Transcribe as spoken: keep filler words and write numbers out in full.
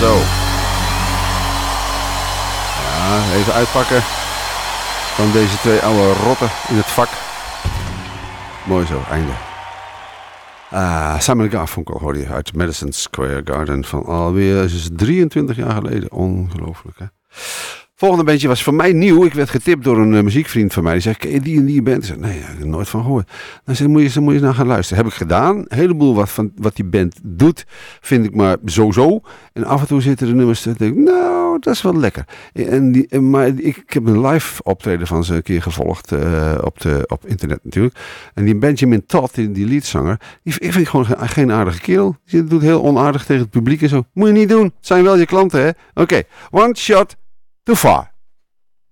Zo. Ja, even uitpakken van deze twee oude rotten in het vak. Mooi zo, einde. Ah, Simon Garfunkel hoorde je uit Madison Square Garden van alweer drieëntwintig jaar geleden. Ongelooflijk, hè? Volgende bandje was voor mij nieuw. Ik werd getipt door een uh, muziekvriend van mij. Die zegt, ken je die en die band? Ik zei, nee, ik heb er nooit van gehoord. Dan zei, moet je, moet je eens naar gaan luisteren. Heb ik gedaan. Een heleboel wat, van, wat die band doet, vind ik maar zo-zo. En af en toe zitten er nummers, dat denk ik, nou, dat is wel lekker. En die, maar ik, ik heb een live optreden van ze een keer gevolgd, uh, op, de, op internet natuurlijk. En die Benjamin Todd, die, die leadzanger, die ik vind gewoon geen, geen aardige kerel. Die doet heel onaardig tegen het publiek en zo. Moet je niet doen. Het zijn wel je klanten, hè? Oké, okay. One shot. Too far.